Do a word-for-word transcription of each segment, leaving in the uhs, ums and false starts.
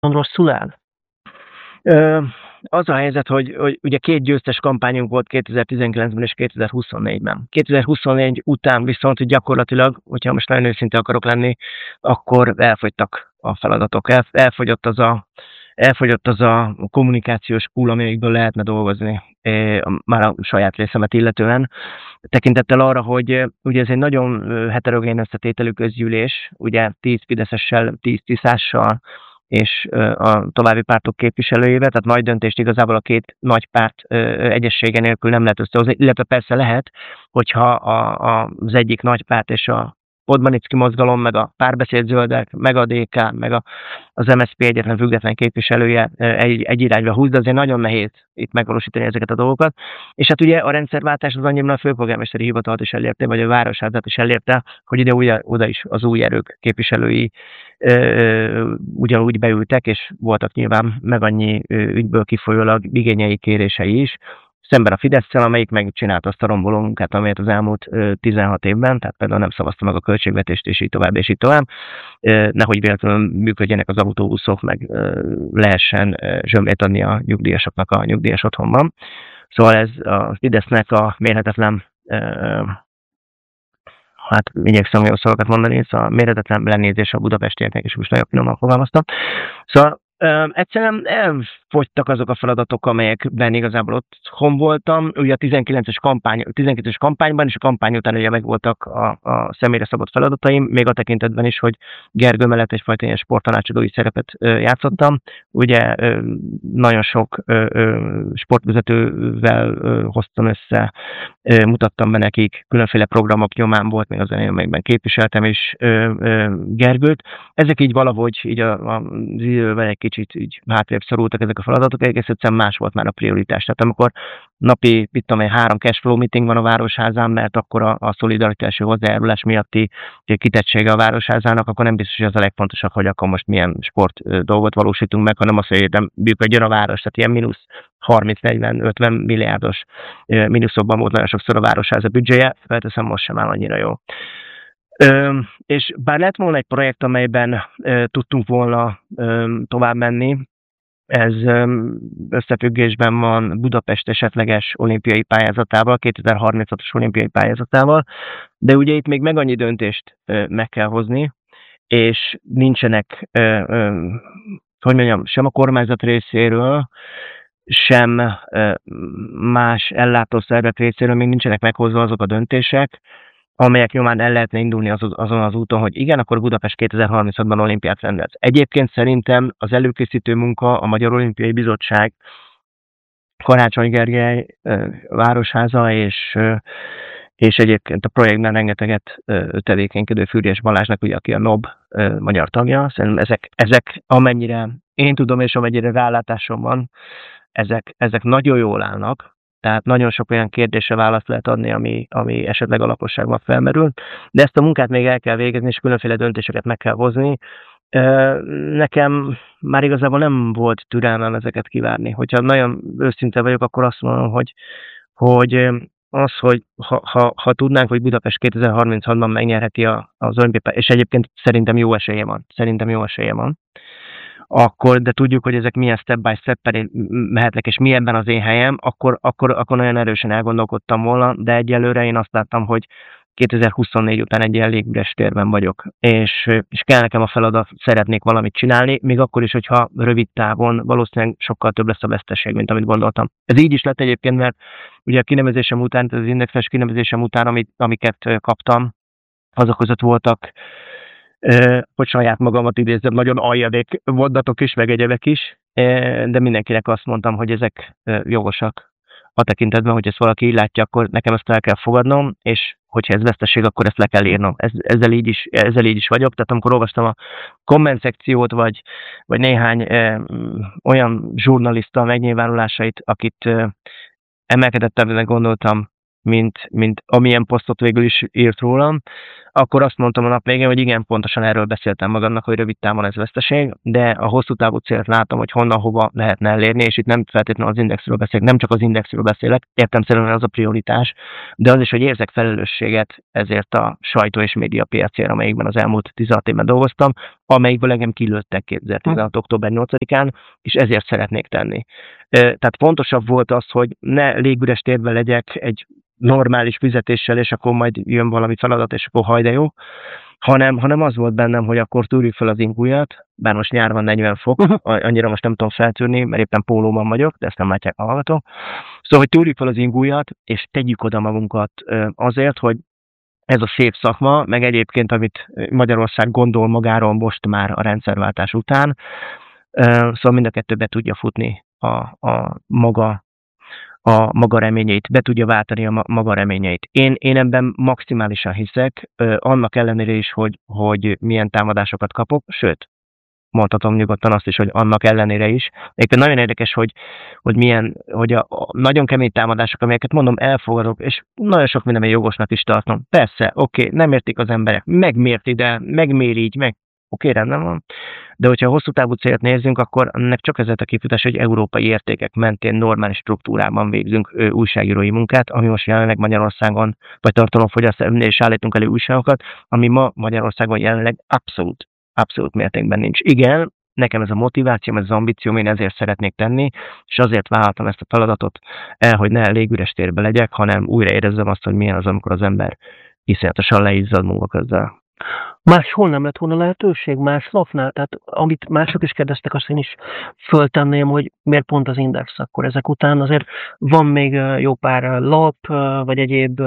Rosszul áll? Ö, az a helyzet, hogy hogy ugye két győztes kampányunk volt kétezer-tizenkilencben és kétezer-huszonnégyben. kétezer-huszonnégy után viszont gyakorlatilag, hogyha most nagyon őszinte akarok lenni, akkor elfogytak a feladatok. El elfogyott az a elfogyott az a kommunikációs pool, amelyikből lehetne dolgozni, eh, már a saját részemet illetően. Tekintettel arra, hogy ugye ez egy nagyon heterogén összetételű közgyűlés, ugye tíz fideszessel, tíz tiszással, és a további pártok képviselőjével, tehát nagy döntést igazából a két nagy párt egyezsége nélkül nem lehet összehozni, illetve persze lehet, hogyha a, a, az egyik nagy párt és a Podmanicki mozgalom, meg a Párbeszéd Zöldek, meg a dé ká, meg a, az em es zé pé egyetlen független képviselője egy, egy irányba húz, de azért nagyon nehéz itt megvalósítani ezeket a dolgokat. És hát ugye a rendszerváltás az annyiban a főpolgármesteri hivatalt is elérte, vagy a városházát is elérte, hogy ide ugye, oda is az új erők képviselői ö, ugyanúgy beültek, és voltak nyilván meg annyi ügyből kifolyólag igényei, kérései is, szemben a Fidesszel, amelyik megcsinálta azt a romboló munkát, amelyet az elmúlt tizenhat évben, tehát például nem szavazta meg a költségvetést, és így tovább, és így tovább. Nehogy véletlenül működjenek az autóbuszok, meg lehessen zsömlét adni a nyugdíjasoknak a nyugdíjas otthonban. Szóval ez a Fidesznek a mérhetetlen, hát igyekszem jó szavakat mondani, szóval mérhetetlen lenézés a budapestieknek, és most nagyon finoman fogalmaztam. Szóval Ö, egyszerűen elfogytak azok a feladatok, amelyekben igazából otthon voltam. Ugye a tizenkilences kampány, tizenkilences kampányban és a kampány után ugye megvoltak a, a személyre szabott feladataim, még a tekintetben is, hogy Gergő mellett egyfajta ilyen sporttanácsadói szerepet ö, játszottam. Ugye ö, nagyon sok ö, ö, sportvezetővel ö, hoztam össze, ö, mutattam be nekik, különféle programok nyomán volt még az elején, amelyekben képviseltem is ö, ö, Gergőt. Ezek így valahogy így a, a, az idővel egy kicsit így hátrébb szorultak ezek a feladatok, egész egyszerűen más volt már a prioritás. Tehát amikor napi, mit tudom én, három cashflow meeting van a Városházán, mert akkor a, a szolidaritási hozzájárulás miatti kitettsége a Városházának, akkor nem biztos, hogy az a legfontosabb, hogy akkor most milyen sport dolgot valósítunk meg, hanem az, hogy nem működjön a város. Tehát ilyen mínusz harminc, negyven, ötven milliárdos mínuszokban volt nagyon sokszor a Városháza büdzséje, felteszem, most sem áll annyira jó. Ö, és bár lett volna egy projekt, amelyben ö, tudtunk volna ö, tovább menni, ez ö, összefüggésben van Budapest esetleges olimpiai pályázatával, kétezer-harminchatos olimpiai pályázatával, de ugye itt még meg annyi döntést ö, meg kell hozni, és nincsenek, ö, ö, hogy mondjam, sem a kormányzat részéről, sem ö, más ellátószervek részéről még nincsenek meghozva azok a döntések, amelyek nyomán el lehetne indulni az, azon az úton, hogy igen, akkor Budapest kétezer-harminchatban olimpiát rendez. Egyébként szerintem az előkészítő munka, a Magyar Olimpiai Bizottság, Karácsony Gergely Városháza, és, és egyébként a projektben rengeteget tevékenykedő Füriyes Balázsnak, ugye, aki a NOB magyar tagja. Szerintem ezek, ezek amennyire én tudom, és amennyire rálátásom van, ezek, ezek nagyon jól állnak. Tehát nagyon sok olyan kérdésre választ lehet adni, ami, ami esetleg a lakosságban felmerül. De ezt a munkát még el kell végezni, és különféle döntéseket meg kell hozni. Nekem már igazából nem volt türelmem ezeket kivárni. Hogyha nagyon őszinte vagyok, akkor azt mondom, hogy, hogy az, hogy ha, ha, ha tudnánk, hogy Budapest kétezer-harminchatban megnyerheti a, az olimpiát, és egyébként szerintem jó esélye van. Szerintem jó esélye van. Akkor, de tudjuk, hogy ezek milyen step by step mehetnek, és mi ebben az én helyem, akkor, akkor, akkor nagyon erősen elgondolkodtam volna, de egyelőre én azt láttam, hogy kétezer-huszonnégy után egy elég üres térben vagyok, és, és kell nekem a feladat, szeretnék valamit csinálni, még akkor is, hogyha rövid távon valószínűleg sokkal több lesz a veszteség, mint amit gondoltam. Ez így is lett egyébként, mert ugye a kinevezésem után, az indexes kinevezésem után, amit, amiket kaptam, azok között voltak, hogy saját magamat idézem, nagyon aljadék mondatok is, meg egyebek is, de mindenkinek azt mondtam, hogy ezek jogosak a tekintetben, hogy ezt valaki így látja, akkor nekem ezt el kell fogadnom, és hogyha ez veszteség, akkor ezt le kell írnom. Ez, ezzel, így is, ezzel így is vagyok, tehát amikor olvastam a komment szekciót, vagy, vagy néhány eh, olyan zsurnalista megnyilvánulásait, akit eh, emelkedettebben gondoltam mint, mint amilyen posztot végül is írt rólam, akkor azt mondtam a nap végén, hogy igen, pontosan erről beszéltem magamnak, hogy rövid távon ez veszteség, de a hosszú távú célt látom, hogy honnan, hova lehetne elérni, és itt nem feltétlenül az indexről beszélek, nem csak az indexről beszélek, értelemszerűen az a prioritás, de az is, hogy érzek felelősséget ezért a sajtó és média piacért, amelyikben az elmúlt tizenhat évben dolgoztam, amelyikből engem kilőttek kétezer-tizenhat. október nyolcadikán, és ezért szeretnék tenni. Tehát fontosabb volt az, hogy ne légüres térben legyek egy normális fizetéssel, és akkor majd jön valami feladat, és akkor haj de jó, hanem, hanem az volt bennem, hogy akkor túrjuk fel az ingújat, bár most nyár van negyven fok, annyira most nem tudom feltűrni, mert éppen pólóban vagyok, de ezt nem látják a hallgatók. Szóval, hogy túrjuk fel az ingújat, és tegyük oda magunkat azért, hogy ez a szép szakma, meg egyébként, amit Magyarország gondol magáról most már a rendszerváltás után, szóval mind a kettő be tudja futni a, a maga a maga reményeit, be tudja váltani a maga reményeit. Én, én ebben maximálisan hiszek, annak ellenére is, hogy, hogy milyen támadásokat kapok, sőt, mondhatom nyugodtan azt is, hogy annak ellenére is. Egyébként nagyon érdekes, hogy, hogy milyen, hogy a, a nagyon kemény támadások, amelyeket mondom, elfogadok, és nagyon sok mindenben jogosnak is tartom. Persze, oké, okay, nem értik az emberek, megmért ide, megmér így, meg oké, okay, rendben van. De hogyha hosszú távú célt nézzünk, akkor ennek csak ez a kifutás, hogy európai értékek mentén normális struktúrában végzünk ö, újságírói munkát, ami most jelenleg Magyarországon, vagy tartalomfogyasztásban és állítunk elő újságokat, ami ma Magyarországon jelenleg abszolút, abszolút mértékben nincs. Igen, nekem ez a motivációm, ez az ambícióm, én ezért szeretnék tenni, és azért vállaltam ezt a feladatot el, hogy ne légüres térbe legyek, hanem újra érezzem azt, hogy milyen az, amikor az ember iszonyatosan leizzad munka közben. Máshol nem lett volna lehetőség, más lapnál? Tehát amit mások is kérdeztek, azt én is föltenném, hogy miért pont az Index akkor ezek után. Azért van még jó pár lap, vagy egyéb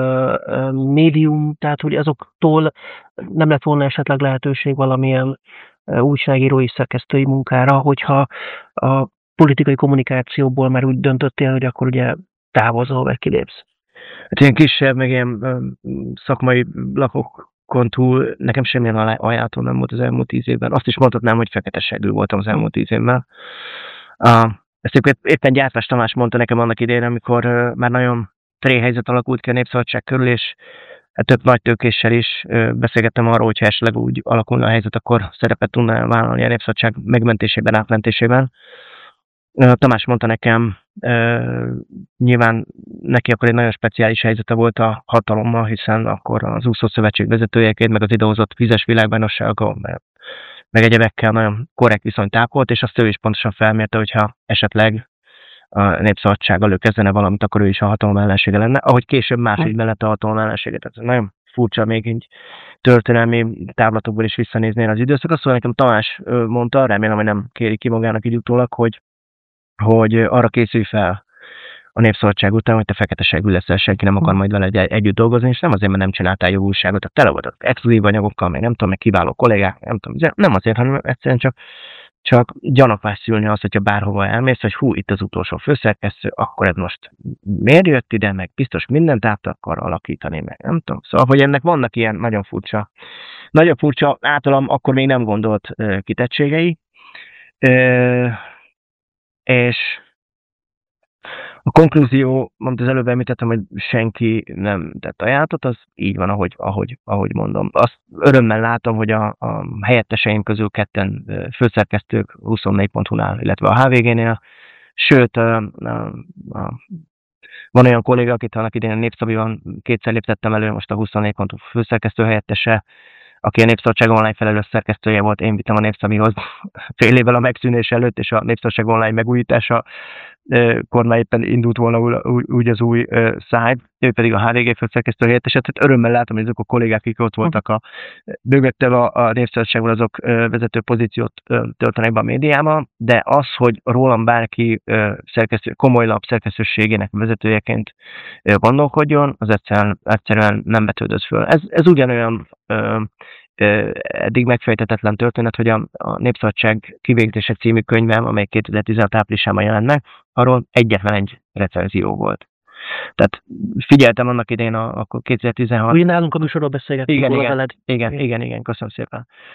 médium, tehát hogy azoktól nem lett volna esetleg lehetőség valamilyen újságírói, szerkesztői munkára, hogyha a politikai kommunikációból már úgy döntöttél, hogy akkor ugye távozol, vagy kilépsz. Hát ilyen kisebb, meg ilyen szakmai lapok túl, nekem semmilyen ajánlató nem volt az elmúlt tíz évben. Azt is mondhatnám, hogy fekete seggű voltam az elmúlt tíz évben. Uh, ezt éppen Gyártás Tamás mondta nekem annak idején, amikor uh, már nagyon tréhelyzet alakult ki a Népszabadság körül, és hát több nagy tőkéssel is uh, beszélgettem arról, hogyha esetleg úgy alakulna a helyzet, akkor szerepet tudna vállalni a Népszabadság megmentésében, átmentésében. Uh, Tamás mondta nekem, uh, nyilván neki akkor egy nagyon speciális helyzete volt a hatalommal, hiszen akkor az úszószövetség vezetőjeként, meg az idehozott vizes világbajnoksággal, meg egyebekkel nagyon korrekt viszonyt ápolt, és azt ő is pontosan felmérte, hogyha esetleg a Népszabadsággal ő kezdene valamit, akkor ő is a hatalom ellensége lenne, ahogy később máshogy lett a hatalom ellensége. Tehát nagyon furcsa még így történelmi távlatokból is visszanézni az időszakot. Szóval nekem Tamás mondta, remélem, hogy nem kéri ki magának így utólag, hogy hogy arra készülj fel a Népszabadság után, hogy te fekete seggű leszel, senki nem akar majd vele egy- együtt dolgozni, és nem azért, mert nem csináltál jó újságot, tehát tele voltak exkluzív anyagokkal, meg nem tudom, meg kiváló kollégák, nem tudom, nem azért, hanem egyszerűen csak, csak gyanakvás szülni azt, hogyha bárhova elmész, hogy hú, itt az utolsó főszerkesztő, akkor ez most miért jött ide, meg biztos mindent át akar alakítani, meg nem tudom. Szóval, hogy ennek vannak ilyen nagyon furcsa, nagyon furcsa, általam akkor még nem gondolt uh, kitettségei, uh, és a konklúzió, amit az előbb említettem, hogy senki nem tett ajánlatot, az így van, ahogy, ahogy, ahogy mondom. Azt örömmel látom, hogy a, a helyetteseim közül ketten főszerkesztők huszonnégy pont hu-nál, illetve a há vé gé-nél, sőt, a, a, a, van olyan kolléga, akit annak idején a Népszabiban kétszer léptettem elő, most a huszonnégy pont hu főszerkesztő helyettese, aki a Népszabadság online felelős szerkesztője volt, én vittem a Népszabihoz fél évvel a megszűnés előtt, és a Népszabadság online megújítása kor már éppen indult volna úgy az új szájt, ő pedig a há vé gé főszerkesztő helyettese, tehát örömmel látom, hogy azok a kollégák, akik ott voltak a mögöttem a, a Népszabadságban, azok vezető pozíciót töltenek be a médiában, de az, hogy rólam bárki szerkesztő, komoly lap szerkesztőségének vezetőjeként gondolkodjon, az egyszerűen, egyszerűen nem vetődött föl. Ez, ez ugyanolyan eddig megfejtetetlen történet, hogy a, a Népszabadság kivégzése című könyvem, amely kétezer-tizenhat áprilisában jelent meg, arról egyetlen egy recenzió volt. Tehát figyeltem annak idején, a, akkor kétezer-tizenhat... Úgy nálunk a műsorról beszélgetünk. Igen, igen, igen, igen, igen, köszönöm szépen.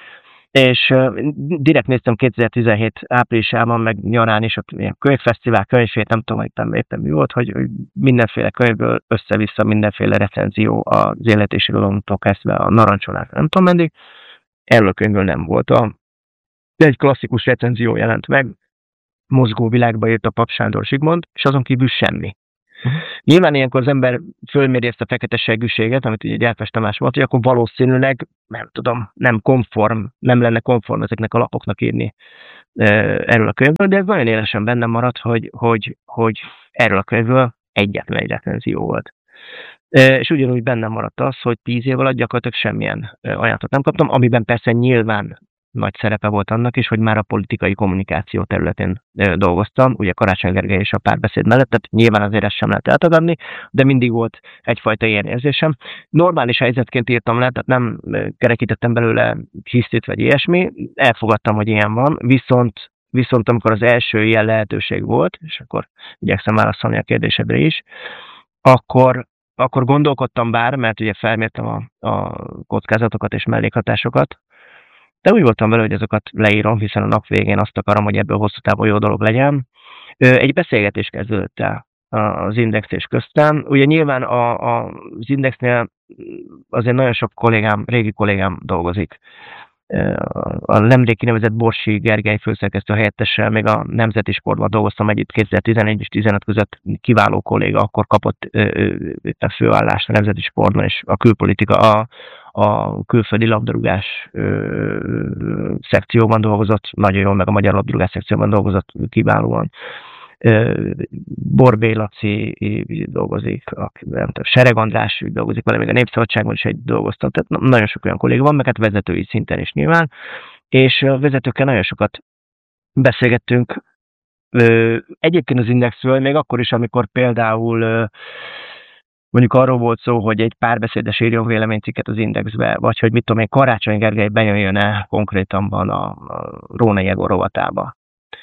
És uh, direkt néztem kétezer-tizenhét áprilisában, meg nyarán is, ott ilyen könyvfesztivál, könyvét, nem tudom, éppen, éppen mi volt, hogy hogy mindenféle könyvből össze-vissza mindenféle recenzió az élet és irodalomtól kezdve a narancsolásra, nem tudom meddig. Erről a könyvből nem volt. A, egy klasszikus recenzió jelent meg, Mozgó világba írt a Pap Sándor Zsigmond, és azon kívül semmi. Uh-huh. Nyilván ilyenkor az ember fölméri ezt a fekete seggűséget, amit ugye Gyárpás Tamás volt, hogy akkor valószínűleg, nem tudom, nem konform, nem lenne konform ezeknek a lapoknak írni e, erről a könyvből, de ez nagyon élesen bennem maradt, hogy, hogy, hogy erről a könyvből egyetlen egy recenzió volt. E, és ugyanúgy bennem maradt az, hogy tíz év alatt gyakorlatilag semmilyen ajánlatot nem kaptam, amiben persze nyilván nagy szerepe volt annak is, hogy már a politikai kommunikáció területén dolgoztam, ugye Karácsony Gergely és a Párbeszéd mellett, tehát nyilván azért ezt sem lehet eltagadni, de mindig volt egyfajta ilyen érzésem. Normális helyzetként írtam le, tehát nem kerekítettem belőle hisztit vagy ilyesmi, elfogadtam, hogy ilyen van, viszont, viszont amikor az első ilyen lehetőség volt, és akkor igyekszem válaszolni a kérdésedre is, akkor akkor gondolkodtam bár, mert ugye felmértem a, a kockázatokat és mellékhatásokat, de úgy voltam vele, hogy azokat leírom, hiszen a nap végén azt akarom, hogy ebből hosszú távon jó dolog legyen. Egy beszélgetés kezdődött el az Index és köztem. Ugye nyilván a, a, az Indexnél azért nagyon sok kollégám, régi kollégám dolgozik. A nemrég kinevezett Borsi Gergely főszerkesztő helyettessel még a Nemzeti Sportban dolgoztam együtt kétezer-tizenegy és tizenöt között, kiváló kolléga, akkor kapott a főállást a Nemzeti Sportban, és a külpolitika, a, a külföldi labdarúgás ö, szekcióban dolgozott, nagyon jól, meg a magyar labdarúgás szekcióban dolgozott kiválóan. Borbély Laci dolgozik, a, nem tudom, Sereg András dolgozik vele, még a Népszabadságban is egy dolgoztam, tehát nagyon sok olyan kolléga van, meg hát vezetői szinten is nyilván, és a vezetőkkel nagyon sokat beszélgettünk. Egyébként az Indexről, még akkor is, amikor például mondjuk arról volt szó, hogy egy párbeszédes írjon véleménycikket az Indexbe, vagy hogy mit tudom én, Karácsony Gergely bejöjjön-e konkrétanban a, a Róna Jegor rovatába.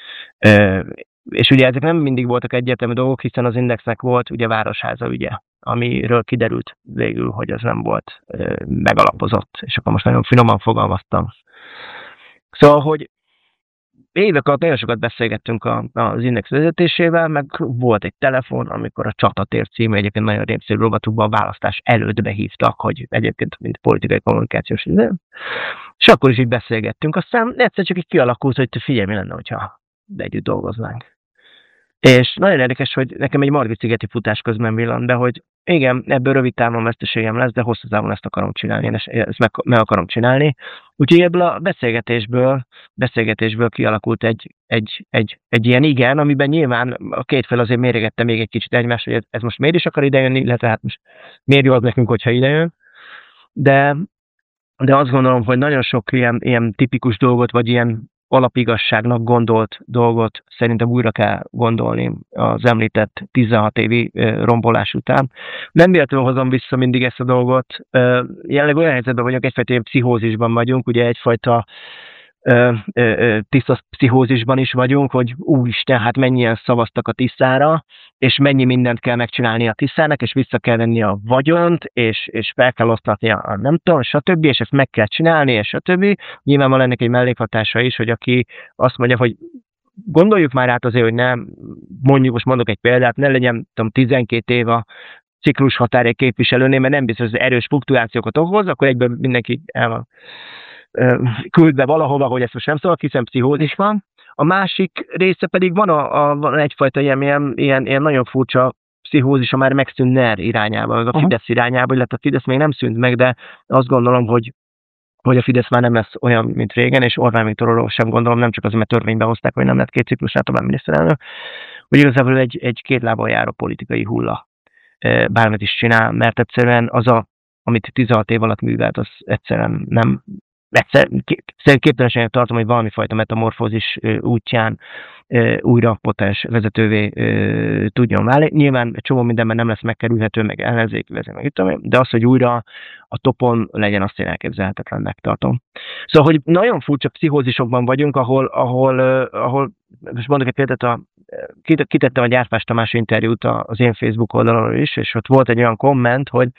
És ugye ezek nem mindig voltak egyértelmű dolgok, hiszen az Indexnek volt ugye Városháza ügye, amiről kiderült végül, hogy az nem volt ö, megalapozott, és akkor most nagyon finoman fogalmaztam. Szóval, hogy évek alatt nagyon sokat beszélgettünk a, az Index vezetésével, meg volt egy telefon, amikor a Csatatér című egyébként nagyon népszerű rovatukban a választás előtt behívtak, hogy egyébként mint politikai kommunikációs idő. És akkor is így beszélgettünk, aztán egyszer csak így kialakult, hogy te figyelj, mi lenne, hogyha együtt dolgoznánk. És nagyon érdekes, hogy nekem egy Margit-szigeti futás közben villant be, hogy igen, ebből rövid távon veszteségem lesz, de hosszú távon ezt akarom csinálni, én ezt meg, meg akarom csinálni. Úgyhogy ebből a beszélgetésből, beszélgetésből kialakult egy, egy, egy, egy ilyen igen, amiben nyilván a két fel azért mérégette még egy kicsit egymást, hogy ez most miért is akar idejönni, illetve hát most miért jó az nekünk, hogyha idejön. De, de azt gondolom, hogy nagyon sok ilyen, ilyen tipikus dolgot, vagy ilyen alapigazságnak gondolt dolgot szerintem újra kell gondolni az említett tizenhat évi rombolás után. Nem véletlenül hozom vissza mindig ezt a dolgot. Jelenleg olyan helyzetben vagyunk, egyfajta ilyen pszichózisban vagyunk, ugye egyfajta tiszta pszichózisban is vagyunk, hogy úristen, hát mennyien szavaztak a Tiszára, és mennyi mindent kell megcsinálni a Tiszának, és vissza kell venni a vagyont, és, és fel kell osztatni a, a nem tudom, stb., és ezt meg kell csinálni, és stb. Nyilván van ennek egy mellékhatása is, hogy aki azt mondja, hogy gondoljuk már át azért, hogy nem, mondjuk, most mondok egy példát, ne legyen tudom, tizenkét év a ciklus határ egy képviselőnél, mert nem biztos, hogy erős fluktuációkat okoz, akkor egyből mindenki el van küldve valahova, hogy ezt most nem szólok, hiszen pszichózis van. A másik része pedig van, a, a, van egyfajta ilyen, ilyen, ilyen, ilyen nagyon furcsa pszichózis, a már megszűnt NER irányába, meg a uh-huh. Fidesz irányába, illetve a Fidesz még nem szűnt meg, de azt gondolom, hogy, hogy a Fidesz már nem lesz olyan, mint régen, és Orbán Viktorról sem gondolom, nem csak azért, mert törvénybe hozták, hogy nem lett két ciklusát tovább miniszterelnök, hogy igazából egy, egy két lábon járó politikai hulla bármit is csinál, mert egyszerűen az, a, amit tizenhat év alatt művelt, az egyszerűen nem egyszer képtelenségnek tartom, hogy valami fajta metamorfózis útján újra potens vezetővé tudjon válni. Nyilván csomó mindenben nem lesz megkerülhető, meg ellenzéki vezet, meg itt, de az, hogy újra a topon legyen, azt én elképzelhetetlennek tartom. Szóval, hogy nagyon furcsa pszichózisokban vagyunk, ahol, ahol, ahol most mondok egy példát, a, kitettem a Gyárpás Tamás interjút az én Facebook oldalon is, és ott volt egy olyan komment, hogy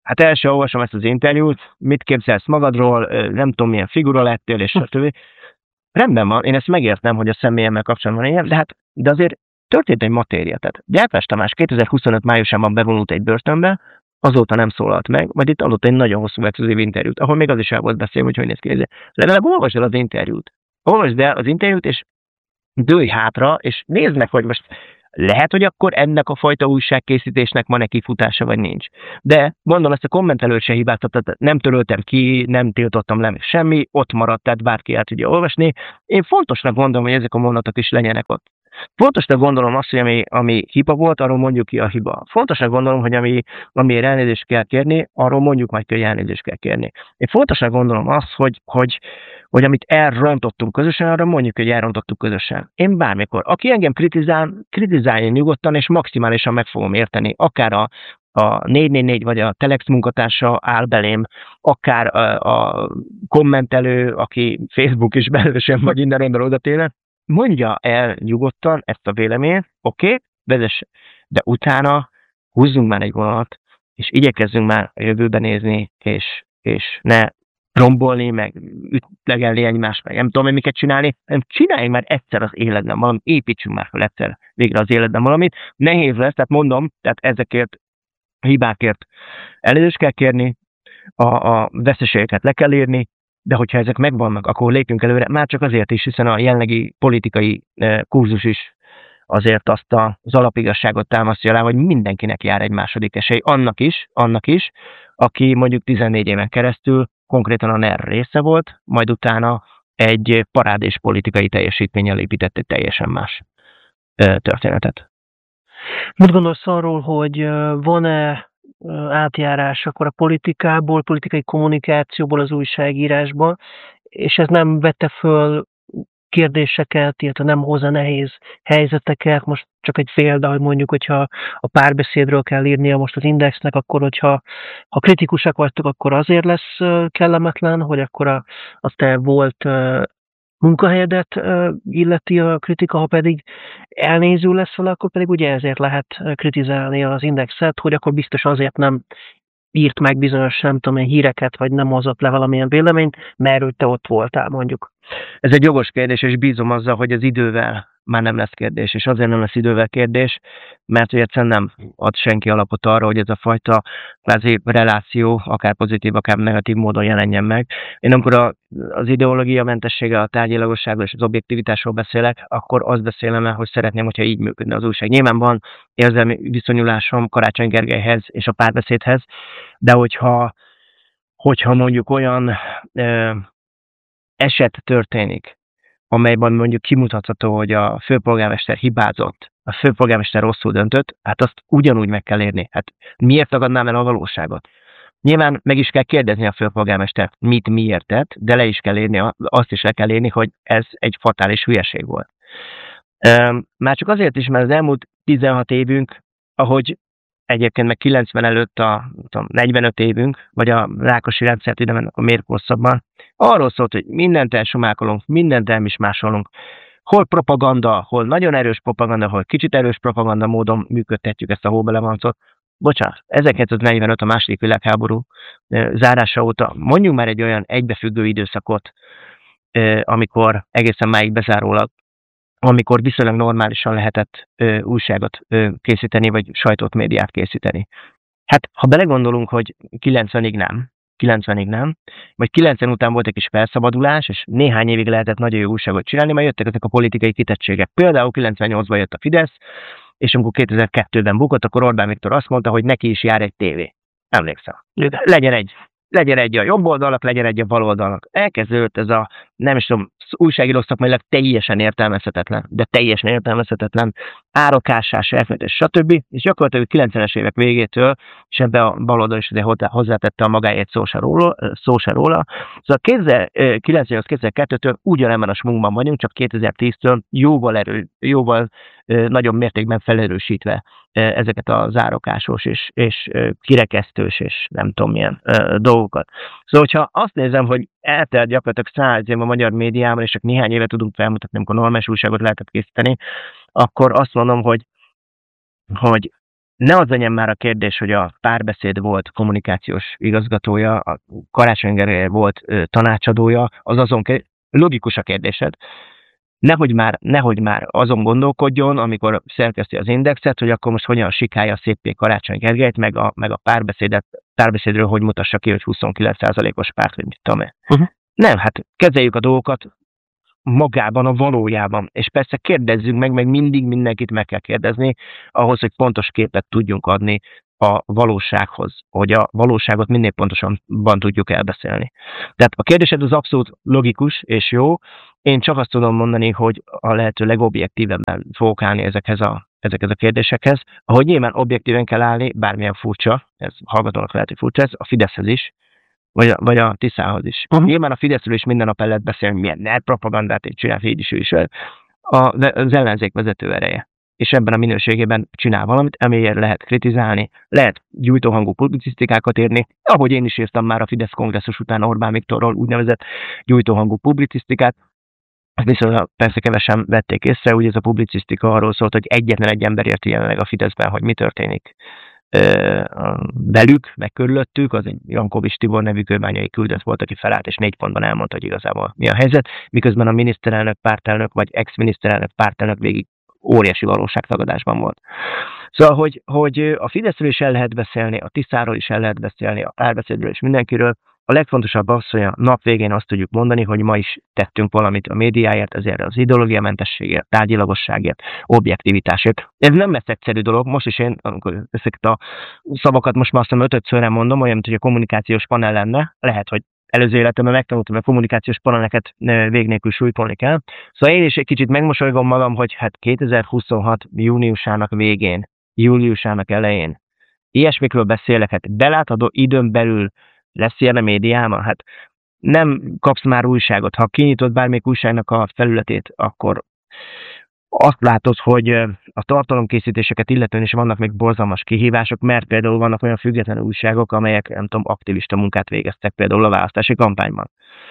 Hát első olvasom ezt az interjút, mit képzelsz magadról, nem tudom milyen figura lettél, és stb. Rendben van, én ezt megértem, hogy a személyemmel kapcsolatban van ilyen, de hát de azért történt egy matéria. Tehát Gyárpás Tamás kétezer-huszonöt májusában bevonult egy börtönbe, azóta nem szólalt meg, majd itt adott egy nagyon hosszú exkluzív interjút, ahol még az is el volt beszélve, hogy hogy néz ki. Legalább olvasd el az interjút. Olvasd el az interjút, és dőlj hátra, és nézd meg, hogy most lehet, hogy akkor ennek a fajta újságkészítésnek van-e kifutása, vagy nincs. De gondolom, ezt a kommentelőt se hibáztatott, nem töröltem ki, nem tiltottam le meg semmi, ott maradt, tehát bárki el tudja olvasni. Én fontosnak gondolom, hogy ezek a mondatok is legyenek ott. Fontosnak gondolom azt, hogy ami, ami hiba volt, arról mondjuk ki a hiba. Fontosnak gondolom, hogy ami, amiért elnézést kell kérni, arról mondjuk majd ki, hogy elnézést kell kérni. Én fontosnak gondolom azt, hogy, hogy, hogy amit elrontottunk közösen, arra mondjuk, hogy elrontottuk közösen. Én bármikor. Aki engem kritizál, kritizálja nyugodtan, és maximálisan meg fogom érteni. Akár a, a négy négy négy vagy a Telex munkatársa áll belém, akár a, a kommentelő, aki Facebook is belősen, vagy innen onnan oda tényleg, mondja el nyugodtan ezt a véleményt, oké, okay, vezess, de utána húzzunk már egy vonalat, és igyekezzünk már a jövőbe nézni, és, és ne rombolni, meg ütlegelni egymást, meg nem tudom, hogy miket csinálni, hanem csináljunk már egyszer az életben valamit, építsünk már fel egyszer végre az életben valamit. Nehéz lesz, tehát mondom, tehát ezekért a hibákért elnézést kell kérni, a, a veszteségeket le kell írni, de hogyha ezek megvannak, akkor lépjünk előre, már csak azért is, hiszen a jelenlegi politikai kurzus is azért azt az alapigazságot támasztja alá, hogy mindenkinek jár egy második esély. Annak is, annak is, aki mondjuk tizennégy éven keresztül konkrétan a NER része volt, majd utána egy parádés politikai teljesítménnyel épített egy teljesen más történetet. Mit gondolsz arról, hogy van-e átjárás akkor a politikából, politikai kommunikációból az újságírásba, és ez nem vette föl kérdéseket, illetve nem hozza nehéz helyzeteket. Most csak egy példa, hogy mondjuk, hogyha a Párbeszédről kell írnia most az Indexnek, akkor hogyha ha kritikusak vagytok, akkor azért lesz kellemetlen, hogy akkor a, az te volt munkahelyedet illeti a kritika, ha pedig elnéző lesz vele, akkor pedig ugye ezért lehet kritizálni az Indexet, hogy akkor biztos azért nem írt meg bizonyos, nem tudom én, híreket, vagy nem hozott le valamilyen véleményt, mert te ott voltál, mondjuk. Ez egy jogos kérdés, és bízom azzal, hogy az idővel már nem lesz kérdés, és azért nem lesz idővel kérdés, mert hogy egyszerűen nem ad senki alapot arra, hogy ez a fajta kvázi reláció, akár pozitív, akár negatív módon jelenjen meg. Én amikor a, az ideológia mentessége, a tárgyilagosságról és az objektivitásról beszélek, akkor azt beszélem el, hogy szeretném, hogyha így működne az újság. Nyilván van érzelmi viszonyulásom Karácsony Gergelyhez és a Párbeszédhez, de hogyha, hogyha mondjuk olyan ö, eset történik, amelyben mondjuk kimutatható, hogy a főpolgármester hibázott, a főpolgármester rosszul döntött, hát azt ugyanúgy meg kell érni. Hát miért tagadnám el a valóságot? Nyilván meg is kell kérdezni a főpolgármestert, mit miért tett, de le is kell írni, azt is le kell írni, hogy ez egy fatális hülyeség volt. Már csak azért is, mert az elmúlt tizenhat évünk, ahogy egyébként meg kilencven előtt a tudom, negyvenöt évünk, vagy a Rákosi rendszert ide mennek a mérkőszabban, arról szólt, hogy mindent elsumákolunk, mindent elmismásolunk. Hol propaganda, hol nagyon erős propaganda, hol kicsit erős propaganda módon működtetjük ezt a hóbelevancot. Bocsánat, ezerkilencszáznegyvenöt a második világháború zárása óta mondjuk már egy olyan egybefüggő időszakot, amikor egészen máig bezárólag, amikor viszonylag normálisan lehetett ö, újságot ö, készíteni, vagy sajtót, médiát készíteni. Hát, ha belegondolunk, hogy kilencvenig nem, kilencvenig nem, vagy kilencven után volt egy kis felszabadulás, és néhány évig lehetett nagyon jó újságot csinálni, majd jöttek ezek a politikai kitettségek. Például kilencvennyolcban jött a Fidesz, és amikor kétezer-kettőben bukott, akkor Orbán Viktor azt mondta, hogy neki is jár egy tévé. Emlékszem. Legyen egy. Legyen egy a jobb oldalnak, legyen egy a bal oldalnak. Elkezdődött ez a, nem is tudom, újságíró szakmailag teljesen értelmezhetetlen, de teljesen értelmezhetetlen, árokásás, elfelejtés, stb. És gyakorlatilag a kilencvenes évek végétől, és ebbe a bal oldal is hozzátette a magáért szó se róla, szó se róla. Szóval kilencvennyolc kétezer-kettőtől ugyanebben a smunkban vagyunk, csak kétezer-tíztől jóval, erő, jóval nagyobb mértékben felerősítve ezeket a zárokásos és, és kirekesztős és nem tudom milyen dolgokat. Szóval, hogyha azt nézem, hogy eltelt gyakorlatilag száz év a magyar médiában, és csak néhány éve tudunk felmutatni, amikor normális újságot lehetett készíteni, akkor azt mondom, hogy, hogy ne az legyen már a kérdés, hogy a Párbeszéd volt kommunikációs igazgatója, a Karácsony Gergely volt ö, tanácsadója, az azon ke- logikus a kérdésed. Nehogy már, nehogy már azon gondolkodjon, amikor szerkeszti az Indexet, hogy akkor most hogyan sikálja széppé Karácsony Gergelyt, meg a, meg a párbeszédet, párbeszédről hogy mutassa ki, hogy huszonkilenc százalékos párt, hogy mit tudom én. Uh-huh. Nem, hát kezeljük a dolgokat magában, a valójában. És persze kérdezzünk meg, meg mindig mindenkit meg kell kérdezni, ahhoz, hogy pontos képet tudjunk adni a valósághoz, hogy a valóságot minél pontosabban tudjuk elbeszélni. Tehát a kérdésed az abszolút logikus és jó. Én csak azt tudom mondani, hogy a lehető legobjektívebben fogok állni ezekhez a, ezekhez a kérdésekhez. Ahogy nyilván objektíven kell állni, bármilyen furcsa, ez hallgatónak lehet, hogy furcsa, ez a Fideszhez is, vagy a, vagy a Tiszához is. Uh-huh. Nyilván a Fideszről is minden nap el lehet beszélni, milyen nerd propagandát így csinál, így is ő is. A, az ellenzék vezető ereje. És ebben a minőségében csinál valamit, amiért lehet kritizálni, lehet gyújtóhangú publicisztikákat írni, ahogy én is írtam már a Fidesz kongresszus után Orbán Viktorról úgynevezett gyújtóhangú publicisztikát. Viszont persze kevesen vették észre, úgy ez a publicisztika arról szólt, hogy egyetlen egy ember érti jelenleg a Fideszben, hogy mi történik velük, meg körülöttük, az egy Jankovics Tibor nevű kőbányai küldött volt, aki felállt, és négy pontban elmondta, hogy igazából mi a helyzet, miközben a miniszterelnök, pártelnök, vagy ex-miniszterelnök, pártelnök végig óriási valóságtagadásban volt. Szóval, hogy, hogy a Fideszről is el lehet beszélni, a Tiszáról is el lehet beszélni, a Párbeszédről is mindenkiről. A legfontosabb az, hogy a nap végén azt tudjuk mondani, hogy ma is tettünk valamit a médiáért, ezért az ideológiamentességért, tárgyilagosságért, objektivitásért. Ez nem lesz egyszerű dolog, most is én, amikor ezeket a szavakat most már azt hiszem ötödszörre mondom, olyan, mint hogy a kommunikációs panel lenne, lehet, hogy előző életemben megtanultam, hogy a kommunikációs paneleket vég nélkül súlykolni kell. Szóval én is egy kicsit megmosolygom magam, hogy hát kétezer-huszonhat júniusának végén, júliusának elején ilyesmikről beszélek, hát belátható időn belül lesz ilyen a médiában? Hát nem kapsz már újságot. Ha kinyitod bármelyik újságnak a felületét, akkor azt látod, hogy a tartalomkészítéseket illetően is vannak még borzalmas kihívások, mert például vannak olyan független újságok, amelyek, nem tudom, aktivista munkát végeztek például a választási kampányban.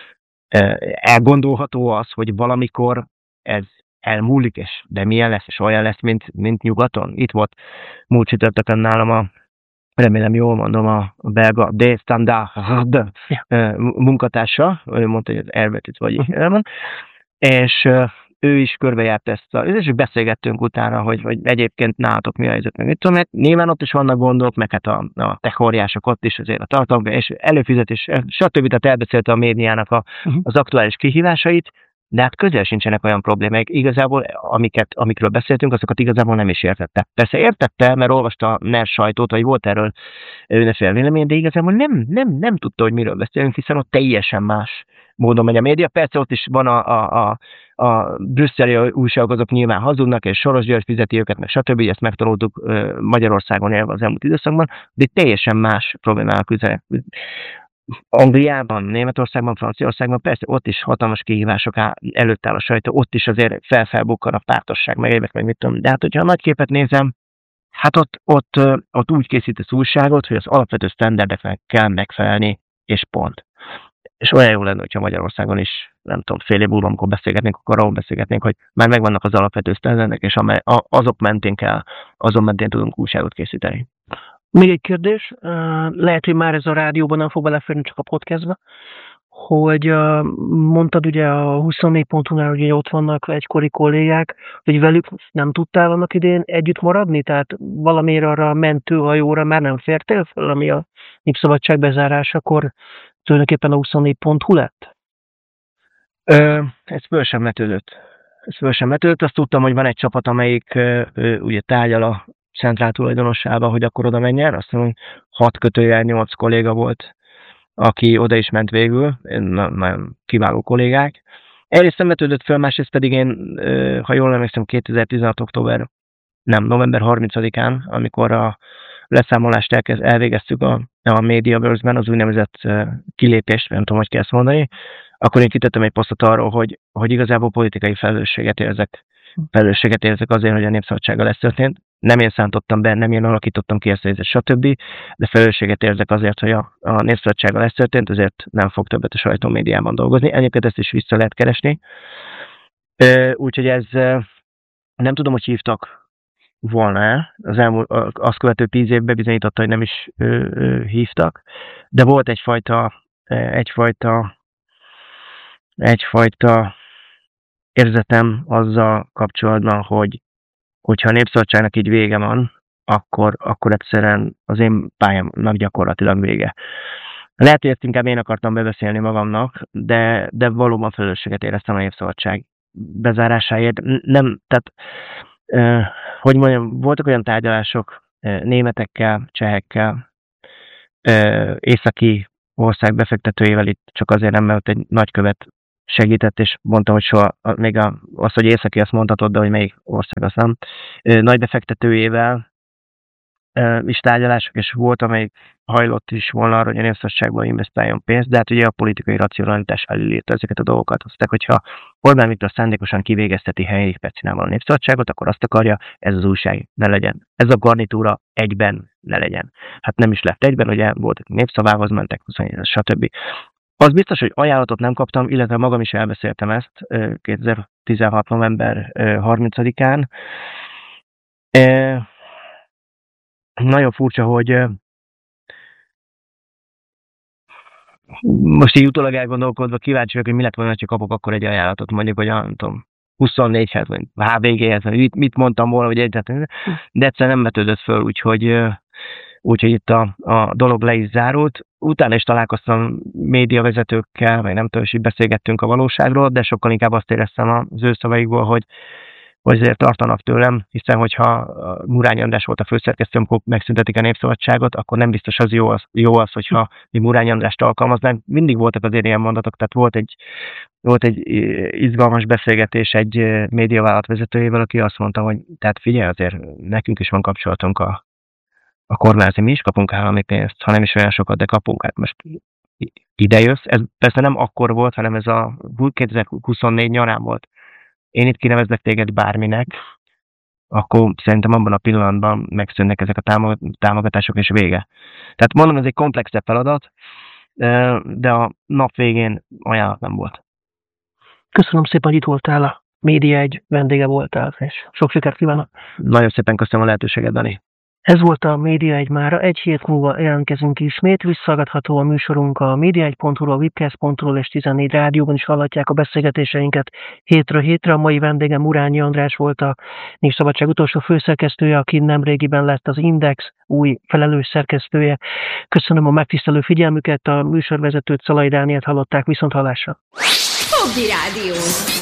Elgondolható az, hogy valamikor ez elmúlik, és de milyen lesz, és olyan lesz, mint, mint nyugaton. Itt volt múlt csütörtökön nálam a remélem jól mondom, a belga De Standard munkatársa, ő mondta, hogy az elvetít vagy így elmond, és ő is körbejárt ezt a, és beszélgettünk utána, hogy, hogy egyébként nálatok mi a helyzet, meg mit tudom, mert nyilván ott is vannak gondok, meg hát a, a tech óriások ott is azért a tartalom, és előfizetés, stb. Tehát elbeszélte a médiának a, az aktuális kihívásait, de hát közel sincsenek olyan problémák. Igazából, amiket, amikről beszéltünk, azokat igazából nem is értette. Persze értette, mert olvasta a NER sajtót, vagy volt erről önöféle vélemény, de igazából nem, nem, nem tudta, hogy miről beszélünk, hiszen ott teljesen más módon megy a média. Persze ott is van a, a, a, a brüsszeli újságok, azok nyilván hazudnak, és Soros György fizeti őket, meg stb. Ezt megtanultuk Magyarországon élve az elmúlt időszakban, de teljesen más problémák közel. Angliában, Németországban, Franciaországban, persze ott is hatalmas kihívások előtt áll a sajtó, ott is azért felfelbukkan a pártosság, meg évek, meg mit tudom. De hát, hogyha a nagy képet nézem, hát ott, ott, ott úgy készítesz újságot, hogy az alapvető sztenderdeknek kell megfelelni, és pont. És olyan jó lenne, hogyha Magyarországon is, nem tudom, fél év múlva, amikor beszélgetnénk, akkor arról beszélgetnénk, hogy már megvannak az alapvető sztenderdek, és amely, azok mentén kell, azon mentén tudunk újságot készíteni. Még egy kérdés, lehet, hogy már ez a rádióban nem fog beleférni, csak a podcastba, hogy mondtad ugye a huszonnégy pont hu-nál, hogy ott vannak egykori kollégák, hogy velük nem tudtál annak idén együtt maradni? Tehát valamiért arra a mentőhajóra már nem fértél fel, ami a Népszabadság bezárásakor tulajdonképpen a huszonnégy pont hu lett? Ö, ez föl sem vetődött. Ez föl sem vetődött. Azt tudtam, hogy van egy csapat, amelyik ö, ö, ugye tárgyal a centrál tulajdonossába, hogy akkor oda menjen. Azt mondom, hogy hat kötőjel nyolc kolléga volt, aki oda is ment végül. Nagyon kiváló kollégák. Egyrészt nem vetődött föl, másrészt pedig én, ha jól emlékszem, kétezer-tizenhat október, nem, november harmincadikán, amikor a leszámolást elkezd, elvégeztük a, a Mediaverse-ben, az úgynevezett kilépést, nem tudom, hogy kell ezt mondani, akkor én kitettem egy posztot arról, hogy, hogy igazából politikai felelősséget érzek. Felelősséget érzek azért, hogy a Népszabadsággal ez történt. Nem én szántottam be, nem én alakítottam ki ezt a helyzetet, stb. De felelősséget érzek azért, hogy a, a Népszabadsággal ez történt, ezért nem fog többet a sajtómédiában dolgozni. Egyébként ezt is vissza lehet keresni. Úgyhogy ez, nem tudom, hogy hívtak volna. Az elmúlt, azt követő tíz évben bizonyította, hogy nem is ö, ö, hívtak, de volt egyfajta, egyfajta, egyfajta érzetem azzal kapcsolatban, hogy hogyha a Népszabadságnak így vége van, akkor, akkor egyszerűen az én pályámnak gyakorlatilag vége. Lehet, hogy ezt inkább én akartam bebeszélni magamnak, de, de valóban felelősséget éreztem a Népszabadság bezárásáért. Nem, tehát, eh, hogy mondjam, voltak olyan tárgyalások eh, németekkel, csehekkel, eh, északi ország befektetőjével, itt csak azért nem, mert egy nagykövet segített, és mondtam, hogy soha, még az, hogy északi, azt mondhatod, de hogy melyik ország, azt nem. Eh, nagy befektetőjével eh, is tárgyalások, és volt, amelyik hajlott is volna arra, hogy a Népszabadságban investáljon pénzt, de hát ugye a politikai racionalitás felülírta ezeket a dolgokat. Azt mondták, hogyha Orbán Viktor szándékosan kivégezteti Henrik Pecinával a Népszabadságot, akkor azt akarja, ez az újság ne legyen. Ez a garnitúra egyben ne legyen. Hát nem is lett egyben, ugye voltak népszavához mentek, stb. Az biztos, hogy ajánlatot nem kaptam, illetve magam is elbeszéltem ezt kétezer-tizenhat. november harmincadikán. Nagyon furcsa, hogy most így utólag elgondolkodva kíváncsi vagyok, hogy mi lett volna, ha kapok akkor egy ajánlatot, mondjuk, hogy nem tudom, huszonnégyhez, vagy há vé géhez, vagy mit, mit mondtam volna, hogy egyáltalán, de egyszerűen nem vetődött föl, úgyhogy, úgyhogy itt a, a dolog le is zárult. Utána is találkoztam médiavezetőkkel, vagy nem tudom, és így beszélgettünk a valóságról, de sokkal inkább azt éreztem az ő szavaikból, hogy hogy azért tartanak tőlem, hiszen hogyha Murányi András volt a főszerkesztő, amikor megszüntetik a Népszabadságot, akkor nem biztos az jó az, jó az hogyha mi Murányi Andrást alkalmaznánk. Mindig voltak azért ilyen mondatok, tehát volt egy, volt egy izgalmas beszélgetés egy médiavállalat vezetőjével, aki azt mondta, hogy tehát figyelj, azért nekünk is van kapcsolatunk a, a kormányzati, mi is kapunk állami pénzt, ha nem is olyan sokat, de kapunk. Hát most idejössz, ez persze nem akkor volt, hanem ez a kétezer-huszonnégy nyarán volt. Én itt kinevezlek téged bárminek, akkor szerintem abban a pillanatban megszűnnek ezek a támogatások, és vége. Tehát mondom, ez egy komplexebb feladat, de a nap végén ajánlat nem volt. Köszönöm szépen, hogy itt voltál, a Média egy vendége voltál, és sok sikert kívánok! Nagyon szépen köszönöm a lehetőséget, Dani! Ez volt a Média egy mára, egy hét múlva jelentkezünk ismét, visszahallgatható a műsorunk a média egy pont hu-ról, webcast pont hu-ról és tizennégy rádióban is hallhatják a beszélgetéseinket hétről hétre. A mai vendégem Murányi András volt, a Népszabadság utolsó főszerkesztője, aki nemrégiben lett az Index új felelős szerkesztője. Köszönöm a megtisztelő figyelmüket, a műsorvezetőt, Szalai Dánielt hallották, viszont hallásra. Hobby Rádió,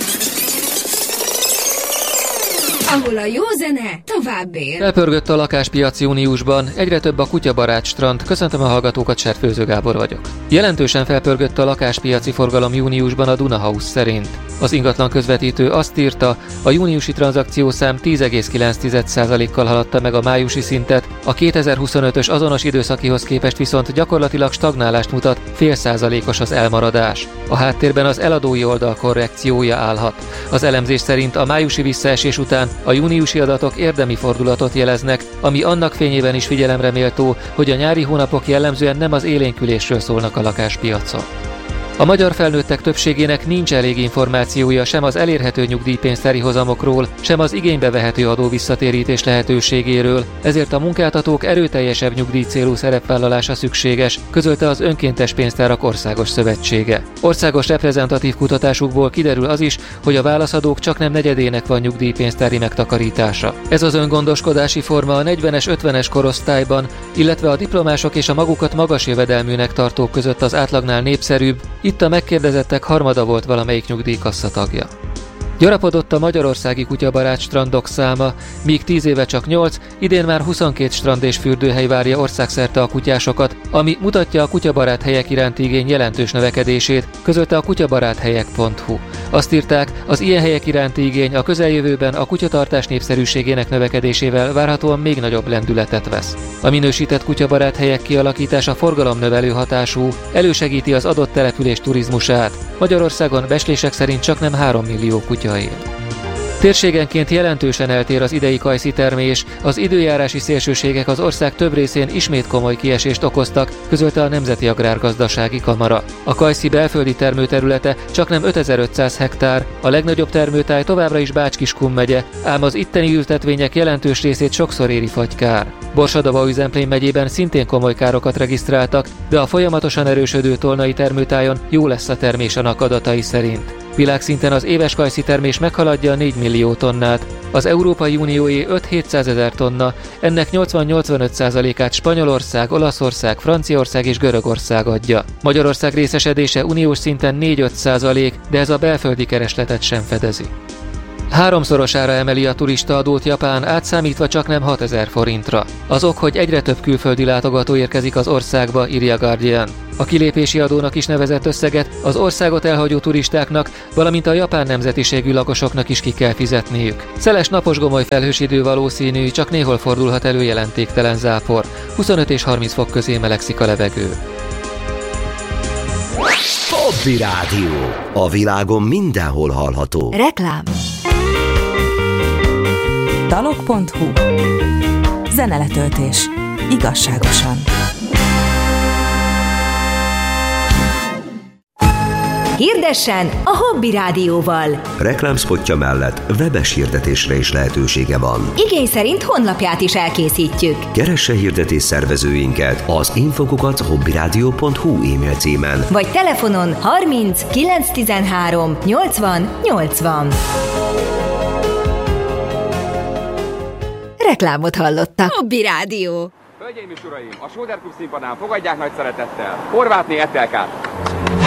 ahol a jó zene tovább él. Felpörgött a lakáspiac júniusban, egyre több a kutyabarát strand. Köszöntöm a hallgatókat, Serfőző Gábor vagyok. Jelentősen felpörgött a lakáspiaci forgalom júniusban a Duna House szerint. Az ingatlan közvetítő azt írta, a júniusi tranzakciószám tíz egész kilenc százalékkal haladta meg a májusi szintet, a kétezer-huszonötös azonos időszakihoz képest viszont gyakorlatilag stagnálást mutat, fél százalékos az elmaradás. A háttérben az eladói oldal korrekciója állhat. Az elemzés szerint a májusi visszaesés után a júniusi adatok érdemi fordulatot jeleznek, ami annak fényében is figyelemre méltó, hogy a nyári hónapok jellemzően nem az élénkülésről szólnak a lakáspiacon. A magyar felnőttek többségének nincs elég információja sem az elérhető nyugdíjpénztári hozamokról, sem az igénybe vehető adó visszatérítés lehetőségéről, ezért a munkáltatók erőteljesebb nyugdíjcélú szerepvállalása szükséges, közölte az Önkéntes Pénztárak Országos Szövetsége. Országos reprezentatív kutatásukból kiderül az is, hogy a válaszadók csaknem negyedének van nyugdíjpénztári megtakarítása. Ez az öngondoskodási forma a negyvenes ötvenes korosztályban, illetve a diplomások és a magukat magas jövedelműnek tartók között az átlagnál népszerűbb. Itt a megkérdezettek harmada volt valamelyik nyugdíjkassa tagja. Gyarapodott a magyarországi kutyabarát strandok száma, míg tíz éve csak nyolc, idén már huszonkét strand és fürdőhely várja országszerte a kutyásokat, ami mutatja a kutyabarát helyek iránti igény jelentős növekedését, közölte a kutyabaráthelyek pont hu. Azt írták, az ilyen helyek iránti igény a közeljövőben a kutyatartás népszerűségének növekedésével várhatóan még nagyobb lendületet vesz. A minősített kutyabarát helyek kialakítása forgalomnövelő hatású, elősegíti az adott település turizmusát. Magyarországon becslések szerint csaknem három millió kutya él. Térségenként jelentősen eltér az idei kajszitermés, az időjárási szélsőségek az ország több részén ismét komoly kiesést okoztak, közölte a Nemzeti Agrárgazdasági Kamara. A kajszi belföldi termőterülete csaknem ötezer-ötszáz hektár, a legnagyobb termőtáj továbbra is Bács-Kiskun megye, ám az itteni ültetvények jelentős részét sokszor éri fagykár. Borsadaba-Üsemplén megyében szintén komoly károkat regisztráltak, de a folyamatosan erősödő tolnai termőtájon jó lesz a termés annak adatai szerint. Világszinten az éves kajszitermés meghaladja a négy millió tonnát, az Európai Unióé öt-hétszázezer tonna, ennek nyolcvan-nyolcvanöt százalékát Spanyolország, Olaszország, Franciaország és Görögország adja. Magyarország részesedése uniós szinten négy-öt százalék, de ez a belföldi keresletet sem fedezi. Háromszorosára emeli a turistaadót Japán, átszámítva csaknem hatezer forintra. Az ok, hogy egyre több külföldi látogató érkezik az országba, írja a Guardian. A kilépési adónak is nevezett összeget az országot elhagyó turistáknak, valamint a japán nemzetiségű lakosoknak is ki kell fizetniük. Szeles napos-gomoly felhős idő valószínű, csak néhol fordulhat elő jelentéktelen zápor. huszonöt és harminc fok közé melegszik a levegő. Hobby Rádió. A világon mindenhol hallható. Reklám. dalok pont hu. Zeneletöltés. Igazságosan. Hirdessen a Hobby Rádióval. Reklámszpotja mellett webes hirdetésre is lehetősége van. Igény szerint honlapját is elkészítjük. Keresse hirdetés szervezőinket az infokukat hobbyradio pont hu e-mail címen. Vagy telefonon harminc kilenc tizenhárom nyolcvan nyolcvan. Reklámot hallottak. Hobby Rádió. Hölgyeim és uraim, a Sóder Klub színpadán fogadják nagy szeretettel Horvátné Etelkát.